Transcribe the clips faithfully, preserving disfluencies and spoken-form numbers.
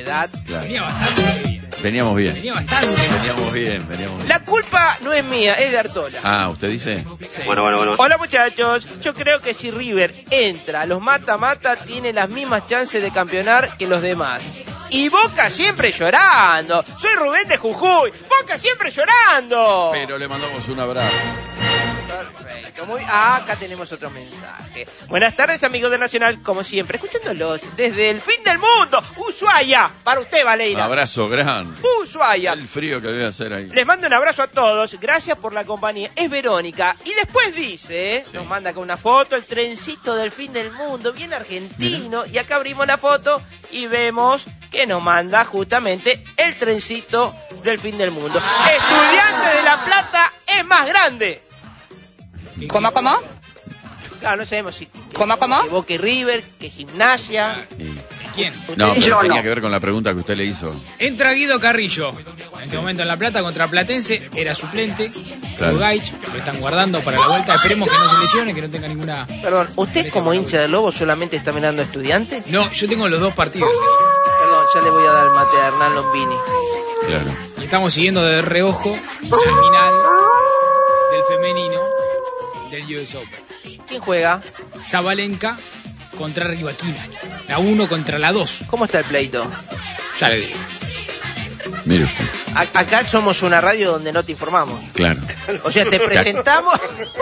seriedad. Claro. Venía bastante bien. Veníamos bien. Venía bastante Veníamos bien, veníamos bien. La culpa no es mía, es de Artola. Ah, ¿usted dice? Sí. Bueno, bueno, bueno. Hola muchachos, yo creo que si River entra a los mata-mata tiene las mismas chances de campeonar que los demás. Y Boca siempre llorando. Soy Rubén de Jujuy. Boca siempre llorando. Pero le mandamos un abrazo. Perfecto. Muy... Ah, acá tenemos otro mensaje. Buenas tardes, amigos de Nacional. Como siempre, escuchándolos desde el fin del mundo. Ushuaia. Para usted, Valeria. Un abrazo grande. Ushuaia. El frío que debe hacer ahí. Les mando un abrazo a todos. Gracias por la compañía. Es Verónica. Y después dice, Sí. nos manda acá una foto, el trencito del fin del mundo, bien argentino. Mirá. Y acá abrimos la foto y vemos que nos manda justamente el trencito del fin del mundo. Estudiante de La Plata es más grande. ¿Cómo, cómo? Claro, no sabemos si... ¿Cómo, cómo? Que Boca y River, que Gimnasia. Sí. ¿Quién? No, Ustedes- pero Yo tenía no. que ver con la pregunta que usted le hizo. Entra Guido Carrillo. En este momento en La Plata contra Platense. Era suplente. Claro. Gaich. Lo están guardando para la vuelta. Esperemos que no se lesione, que no tenga ninguna... Perdón, ¿usted como hincha del Lobo solamente está mirando a Estudiantes? No, yo tengo los dos partidos. Perdón, ya le voy a dar el mate a Hernán Lombini. Claro. Y estamos siguiendo de reojo la final del femenino del U S Open. ¿Quién juega? Zabalenka contra Rivaquina. La uno contra la dos. ¿Cómo está el pleito? Ya le digo. Mire usted. A- acá somos una radio donde no te informamos. Claro. O sea, te presentamos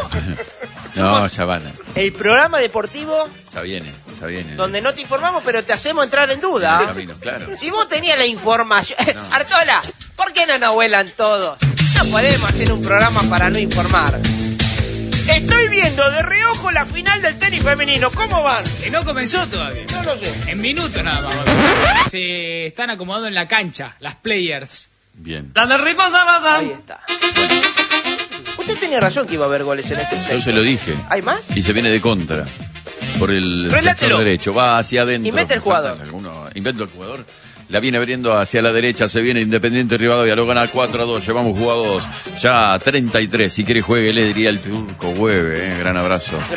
No, ya van. el programa deportivo Ya viene, ya viene. donde no te informamos, pero te hacemos entrar en En el duda. camino, claro. Si vos tenías la información... No. Artola, ¿por qué no nos vuelan todos? No podemos hacer un programa para no informar. Estoy viendo de reojo la final del tenis femenino. ¿Cómo van? Que no comenzó todavía. No lo sé. En minutos nada más. Se están acomodando en la cancha las players. Bien. Ahí está. Usted tenía razón que iba a haber goles en este Yo sector. se lo dije. ¿Hay más? Y se viene de contra. Por el Relátelo. sector derecho. Va hacia adentro. Inventa el jugador. Alguno- inventa el jugador. La viene abriendo hacia la derecha. Se viene Independiente Rivadavia. Lo gana cuatro a dos. Llevamos jugados ya treinta y tres. Si quiere juegue, le diría el turco. Hueve. Eh. Gran abrazo.